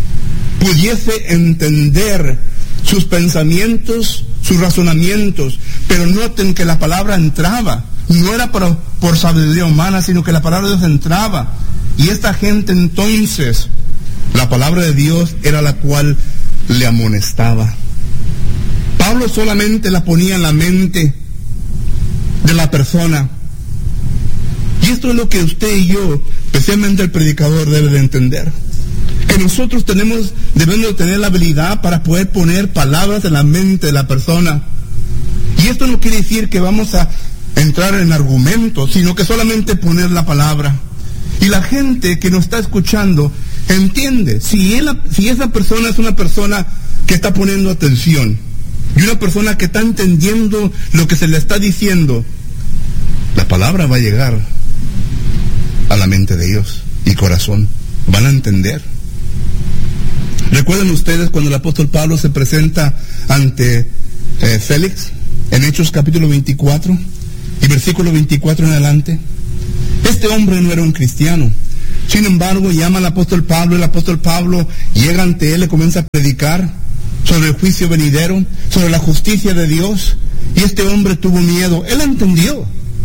Speaker 3: entender sus pensamientos, sus razonamientos. Pero noten que la palabra entraba, no era por sabiduría humana, sino que la palabra de Dios entraba. Y esta gente entonces, la palabra de Dios era la cual le amonestaba. Pablo solamente la ponía en la mente de la persona. Y esto es lo que usted y yo, especialmente el predicador, debe de entender. Que nosotros debemos de tener la habilidad para poder poner palabras en la mente de la persona. Y esto no quiere decir que vamos a entrar en argumentos, sino que solamente poner la palabra. Y la gente que nos está escuchando entiende, si esa persona es una persona que está poniendo atención, y una persona que está entendiendo lo que se le está diciendo, la palabra va a llegar a la mente de ellos y corazón. Van a entender. ¿Recuerdan ustedes cuando el apóstol Pablo se presenta ante Félix en Hechos capítulo 24 y versículo 24 en adelante? Este hombre no era un cristiano. Sin embargo, llama al apóstol Pablo, el apóstol Pablo llega ante él, le comienza a predicar sobre el juicio venidero, sobre la justicia de Dios, y este hombre tuvo miedo. Él entendió.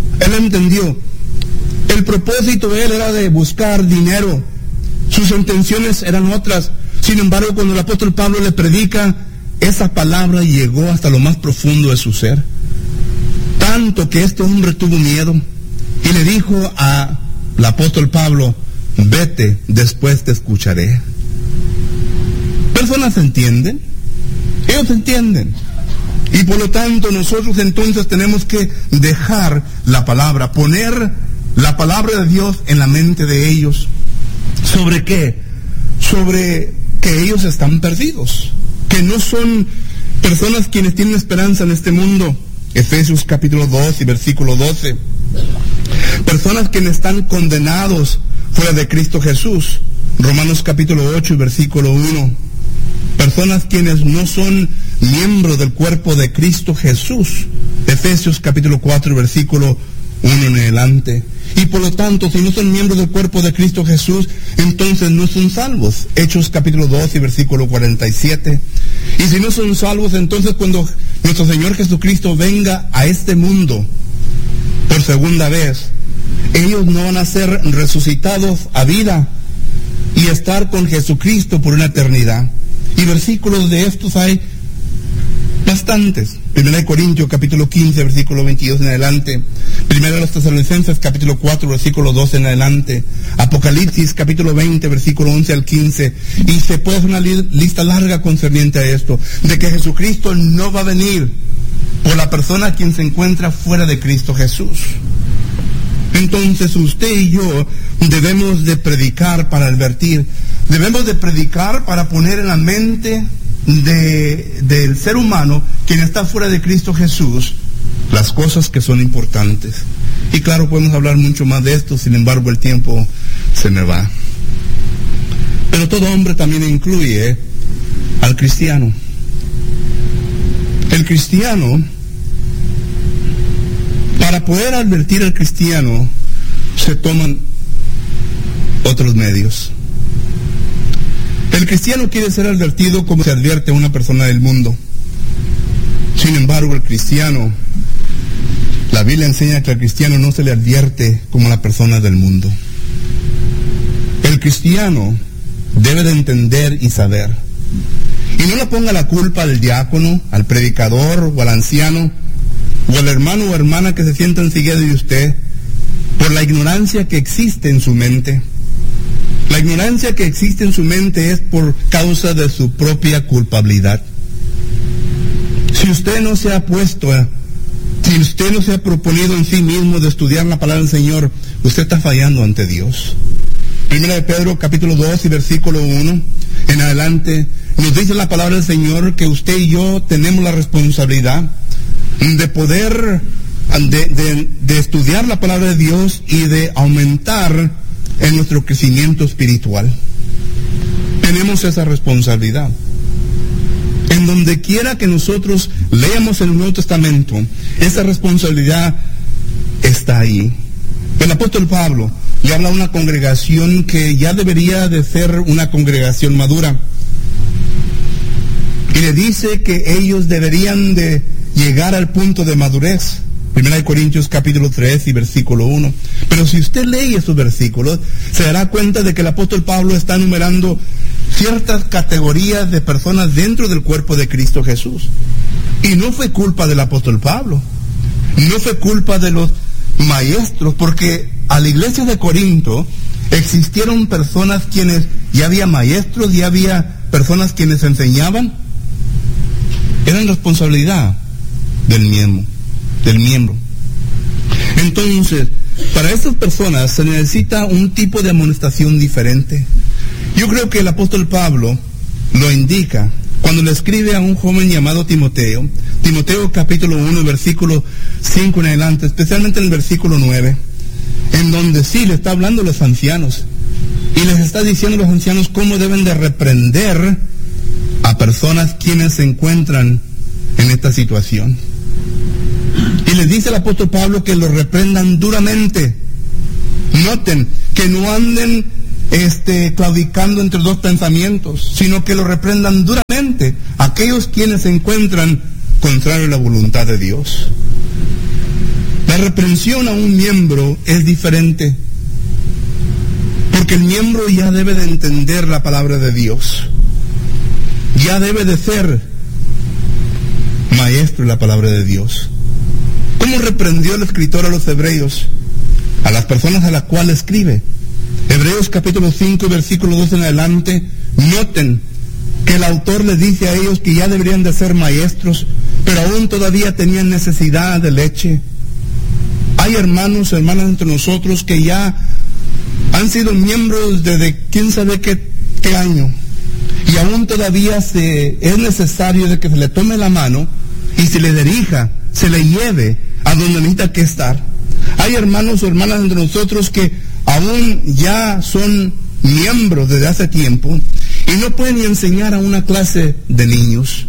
Speaker 3: El propósito de él era de buscar dinero. Sus intenciones eran otras. Sin embargo, cuando el apóstol Pablo le predica, esa palabra llegó hasta lo más profundo de su ser. Tanto que este hombre tuvo miedo y le dijo al apóstol Pablo: vete, después te escucharé. Personas entienden, ellos entienden. Y por lo tanto nosotros entonces tenemos que dejar la palabra, poner la palabra de Dios en la mente de ellos. ¿Sobre qué? Sobre que ellos están perdidos, que no son personas quienes tienen esperanza en este mundo. Efesios capítulo 2 y versículo 12. Personas quienes están condenados fuera de Cristo Jesús. Romanos capítulo 8 y versículo 1. Personas quienes no son miembros del cuerpo de Cristo Jesús. Efesios capítulo 4 versículo 1 en adelante. Y por lo tanto, si no son miembros del cuerpo de Cristo Jesús, entonces no son salvos. Hechos capítulo 2 y versículo 47. Y si no son salvos, entonces cuando nuestro Señor Jesucristo venga a este mundo por segunda vez, ellos no van a ser resucitados a vida y estar con Jesucristo por una eternidad. Y versículos de estos hay bastantes. 1 Corintios capítulo 15 versículo 22 en adelante. 1 Tesalonicenses capítulo 4 versículo 12 en adelante. Apocalipsis capítulo 20 versículo 11 al 15. Y se puede hacer una lista larga concerniente a esto, de que Jesucristo no va a venir por la persona quien se encuentra fuera de Cristo Jesús. Entonces usted y yo debemos de predicar para advertir, debemos de predicar para poner en la mente del ser humano quien está fuera de Cristo Jesús las cosas que son importantes. Y claro, podemos hablar mucho más de esto, sin embargo el tiempo se me va. Pero todo hombre también incluye al cristiano. El cristiano, para poder advertir al cristiano, se toman otros medios. El cristiano quiere ser advertido como se advierte a una persona del mundo. Sin embargo, el cristiano, la Biblia enseña que al cristiano no se le advierte como a la persona del mundo. El cristiano debe de entender y saber. Y no le ponga la culpa al diácono, al predicador o al anciano o al hermano o hermana que se sientan enseguida de usted por la ignorancia que existe en su mente. La ignorancia que existe en su mente es por causa de su propia culpabilidad. Si usted no se ha si usted no se ha proponido en sí mismo de estudiar la palabra del Señor, usted está fallando ante Dios. Primera de Pedro capítulo 2 y versículo 1 en adelante nos dice la palabra del Señor que usted y yo tenemos la responsabilidad de poder de estudiar la palabra de Dios y de aumentar en nuestro crecimiento espiritual. Tenemos esa responsabilidad. En donde quiera que nosotros leamos el Nuevo Testamento, esa responsabilidad está ahí. El apóstol Pablo le habla a una congregación que ya debería de ser una congregación madura. Y le dice que ellos deberían de llegar al punto de madurez. 1 Corintios capítulo 3 y versículo 1. Pero si usted lee esos versículos, se dará cuenta de que el apóstol Pablo está enumerando ciertas categorías de personas dentro del cuerpo de Cristo Jesús. Y no fue culpa del apóstol Pablo, no fue culpa de los maestros, porque a la iglesia de Corinto existieron personas quienes, ya había maestros, ya había personas quienes enseñaban. Eran responsabilidad del miembro. Entonces, para estas personas se necesita un tipo de amonestación diferente. Yo creo que el apóstol Pablo lo indica cuando le escribe a un joven llamado Timoteo, Timoteo capítulo 1, versículo 5 en adelante, especialmente en el versículo 9, en donde sí le está hablando a los ancianos, y les está diciendo a los ancianos cómo deben de reprender personas quienes se encuentran en esta situación. Y les dice el apóstol Pablo que los reprendan duramente. Noten que no anden claudicando entre dos pensamientos, sino que los reprendan duramente aquellos quienes se encuentran contrario a la voluntad de Dios. La reprensión a un miembro es diferente, porque el miembro ya debe de entender la palabra de Dios, ya debe de ser maestro de la palabra de Dios. ¿Cómo reprendió el escritor a los hebreos, a las personas a las cuales escribe? Hebreos capítulo 5, versículo 2 en adelante. Noten que el autor les dice a ellos que ya deberían de ser maestros, pero aún todavía tenían necesidad de leche. Hay hermanos, hermanas entre nosotros que ya han sido miembros desde quién sabe qué año, y aún todavía es necesario de que se le tome la mano y se le dirija, se le lleve a donde necesita que estar. Hay hermanos o hermanas entre nosotros que aún ya son miembros desde hace tiempo y no pueden ni enseñar a una clase de niños.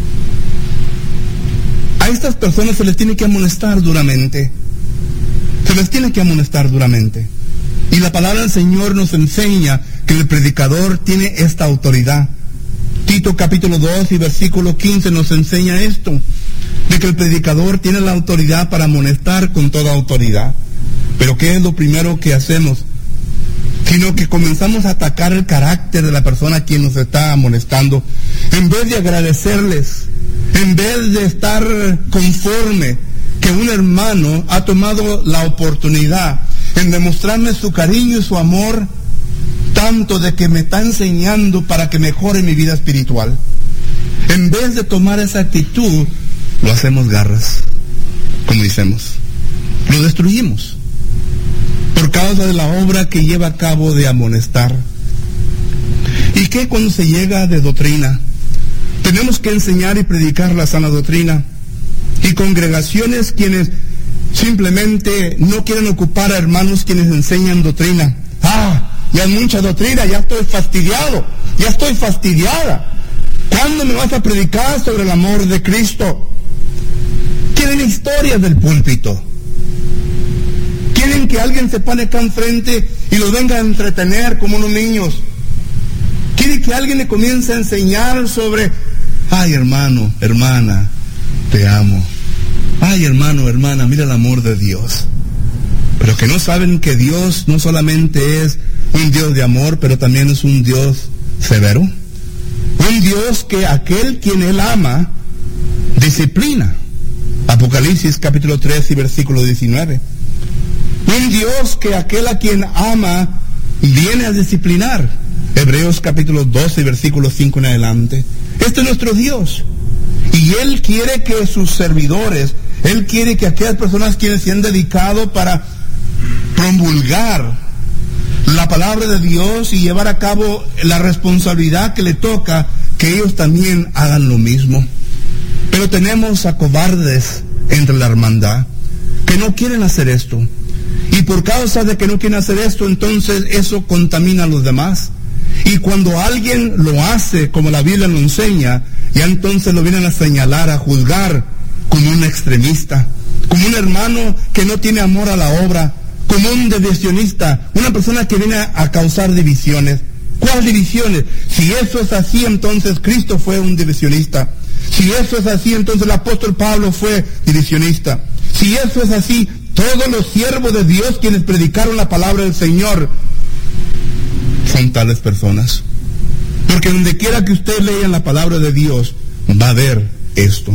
Speaker 3: A estas personas se les tiene que amonestar duramente. Se les tiene que amonestar duramente. Y la palabra del Señor nos enseña que el predicador tiene esta autoridad. Tito capítulo 2 y versículo 15 nos enseña esto, de que el predicador tiene la autoridad para amonestar con toda autoridad. Pero ¿qué es lo primero que hacemos? Sino que comenzamos a atacar el carácter de la persona a quien nos está amonestando, en vez de agradecerles, en vez de estar conforme que un hermano ha tomado la oportunidad en demostrarme su cariño y su amor, tanto de que me está enseñando para que mejore mi vida espiritual. En vez de tomar esa actitud, lo hacemos garras, como decimos, lo destruimos por causa de la obra que lleva a cabo de amonestar. ¿Y qué cuando se llega de doctrina? Tenemos que enseñar y predicar la sana doctrina, y congregaciones quienes simplemente no quieren ocupar a hermanos quienes enseñan doctrina. Ya es mucha doctrina, ya estoy fastidiado, ya estoy fastidiada. ¿Cuándo me vas a predicar sobre el amor de Cristo? Quieren historias del púlpito. Quieren que alguien se pone acá enfrente y los venga a entretener como unos niños. Quieren que alguien le comience a enseñar sobre, ay hermano, hermana, te amo. Ay hermano, hermana, mira el amor de Dios. Pero que no saben que Dios no solamente es un Dios de amor, pero también es un Dios severo. Un Dios que aquel quien Él ama, disciplina. Apocalipsis capítulo 3 y versículo 19. Un Dios que aquel a quien ama viene a disciplinar. Hebreos capítulo 12 y versículo 5 en adelante. Este es nuestro Dios. Y Él quiere que sus servidores, Él quiere que aquellas personas quienes se han dedicado para promulgar la palabra de Dios y llevar a cabo la responsabilidad que le toca, que ellos también hagan lo mismo. Pero tenemos a cobardes entre la hermandad que no quieren hacer esto, y por causa de que no quieren hacer esto, entonces eso contamina a los demás, y cuando alguien lo hace como la Biblia lo enseña, ya entonces lo vienen a señalar, a juzgar como un extremista, como un hermano que no tiene amor a la obra, como un divisionista, una persona que viene a causar divisiones. ¿Cuáles divisiones? Si eso es así, entonces Cristo fue un divisionista. Si eso es así, entonces el apóstol Pablo fue divisionista. Si eso es así, todos los siervos de Dios quienes predicaron la palabra del Señor son tales personas. Porque donde quiera que usted lea la palabra de Dios, va a ver esto.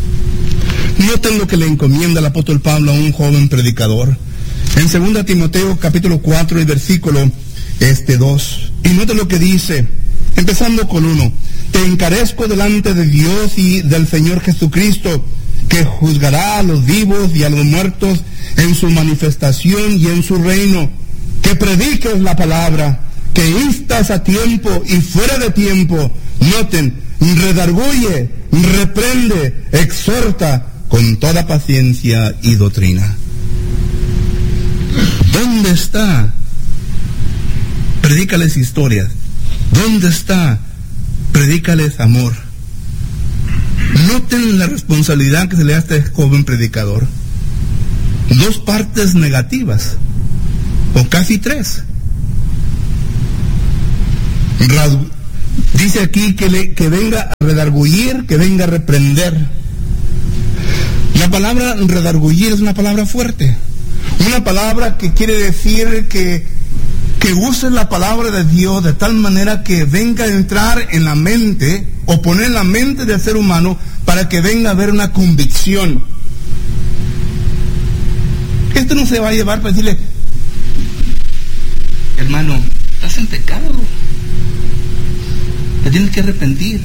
Speaker 3: Noten lo que le encomienda el apóstol Pablo a un joven predicador. En 2 Timoteo capítulo 4 y versículo 2. Y noten lo que dice, empezando con 1. Te encarezco delante de Dios y del Señor Jesucristo, que juzgará a los vivos y a los muertos en su manifestación y en su reino. Que prediques la palabra, que instas a tiempo y fuera de tiempo. Noten, redarguye, reprende, exhorta con toda paciencia y doctrina. ¿Dónde está? Predícales historias. ¿Dónde está predícales amor. Noten la responsabilidad que se le da a este joven predicador. 2 partes negativas, o casi 3. Dice aquí que venga a redargüir, que venga a reprender. La palabra redargüir es una palabra fuerte. Una palabra que quiere decir que use la palabra de Dios de tal manera que venga a entrar en la mente o poner en la mente del ser humano para que venga a haber una convicción. Esto no se va a llevar para decirle, hermano, estás en pecado, te tienes que arrepentir,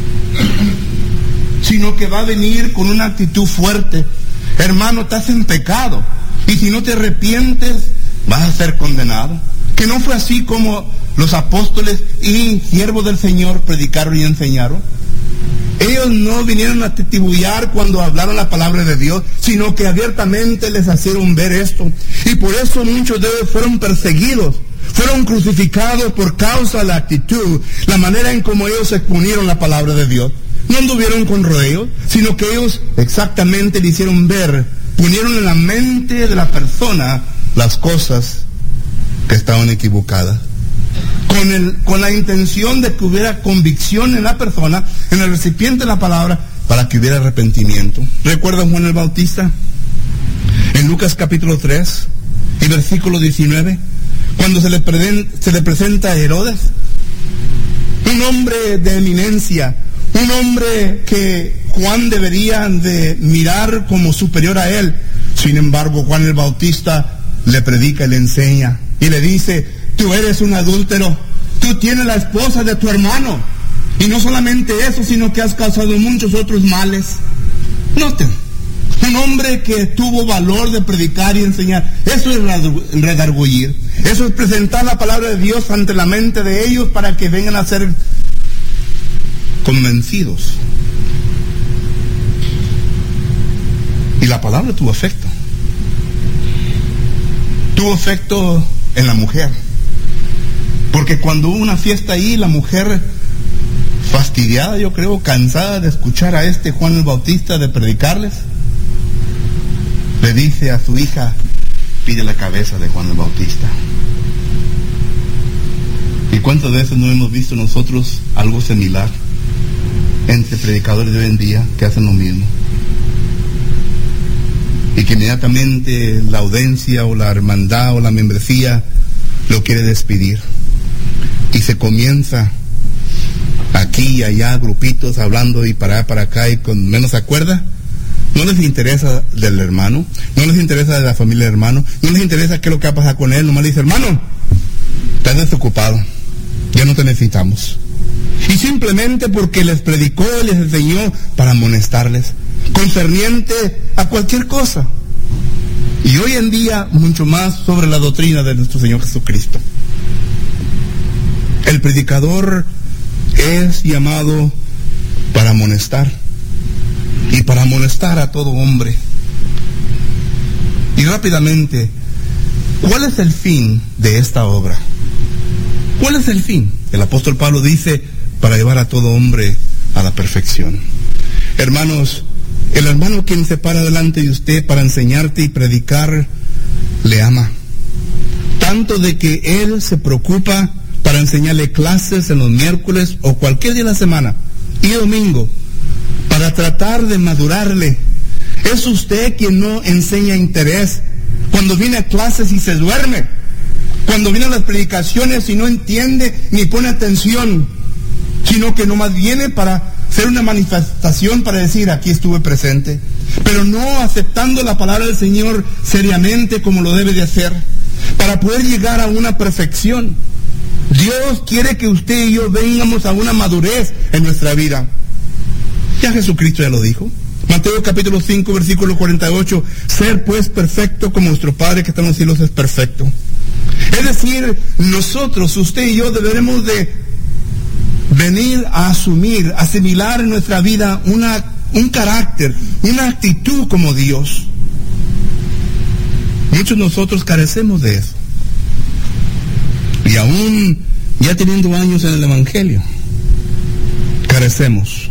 Speaker 3: sino que va a venir con una actitud fuerte. Hermano, estás en pecado, y si no te arrepientes vas a ser condenado. Que no fue así como los apóstoles y siervos del Señor predicaron y enseñaron. Ellos no vinieron a titubear cuando hablaron la palabra de Dios, sino que abiertamente les hicieron ver esto. Y por eso muchos de ellos fueron perseguidos, fueron crucificados por causa de la actitud, la manera en cómo ellos exponieron la palabra de Dios. No anduvieron con rodeos, sino que ellos exactamente le hicieron ver, ponieron en la mente de la persona las cosas que estaban equivocadas, con la intención de que hubiera convicción en la persona, en el recipiente de la palabra, para que hubiera arrepentimiento. ¿Recuerdan Juan el Bautista? En Lucas capítulo 3 y versículo 19, cuando se le presenta a Herodes, un hombre de eminencia, un hombre que Juan debería de mirar como superior a él. Sin embargo, Juan el Bautista le predica y le enseña y le dice, tú eres un adúltero, tú tienes la esposa de tu hermano, y no solamente eso, sino que has causado muchos otros males. Noten, un hombre que tuvo valor de predicar y enseñar. Eso es redargüir, eso es presentar la palabra de Dios ante la mente de ellos para que vengan a ser convencidos. Y la palabra tuvo efecto en la mujer, porque cuando hubo una fiesta ahí, la mujer, fastidiada, yo creo, cansada de escuchar a este Juan el Bautista de predicarles, le dice a su hija, pide la cabeza de Juan el Bautista. ¿Y cuántas veces no hemos visto nosotros algo similar entre predicadores de hoy en día que hacen lo mismo? Y que inmediatamente la audiencia o la hermandad o la membresía lo quiere despedir. Y se comienza aquí y allá, grupitos hablando y para acá, y con menos acuerda. No les interesa del hermano, no les interesa de la familia del hermano, no les interesa qué es lo que va a pasar con él. Nomás le dice, hermano, estás desocupado, ya no te necesitamos. Y simplemente porque les predicó, les enseñó para amonestarles, concerniente a cualquier cosa. Y hoy en día mucho más sobre la doctrina de nuestro Señor Jesucristo. El predicador es llamado para amonestar, y para amonestar a todo hombre. Y rápidamente, ¿cuál es el fin de esta obra? ¿Cuál es el fin? El apóstol Pablo dice, para llevar a todo hombre a la perfección. Hermanos, el hermano quien se para delante de usted para enseñarte y predicar, le ama. Tanto de que él se preocupa para enseñarle clases en los miércoles o cualquier día de la semana y domingo, para tratar de madurarle. Es usted quien no enseña interés. Cuando viene a clases y se duerme, cuando vienen las predicaciones y no entiende ni pone atención, sino que nomás viene para ser una manifestación, para decir, aquí estuve presente, pero no aceptando la palabra del Señor seriamente como lo debe de hacer, para poder llegar a una perfección. Dios quiere que usted y yo vengamos a una madurez en nuestra vida. Ya Jesucristo ya lo dijo. Mateo capítulo 5, versículo 48, ser pues perfecto como nuestro Padre que está en los cielos es perfecto. Es decir, nosotros, usted y yo, deberemos de venir a asumir, asimilar en nuestra vida un carácter, una actitud como Dios. Muchos de nosotros carecemos de eso. Y aún ya teniendo años en el Evangelio, carecemos.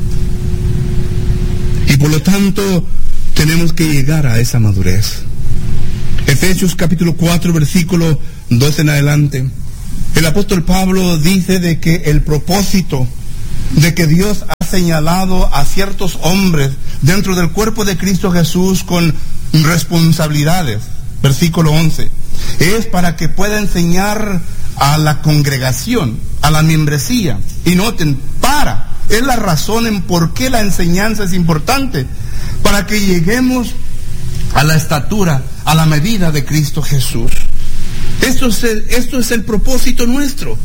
Speaker 3: Y por lo tanto, tenemos que llegar a esa madurez. Efesios capítulo 4, versículo 12 en adelante. El apóstol Pablo dice de que el propósito de que Dios ha señalado a ciertos hombres dentro del cuerpo de Cristo Jesús con responsabilidades, versículo 11, es para que pueda enseñar a la congregación, a la membresía. Y noten, es la razón en por qué la enseñanza es importante, para que lleguemos a la estatura, a la medida de Cristo Jesús. Esto es el propósito nuestro.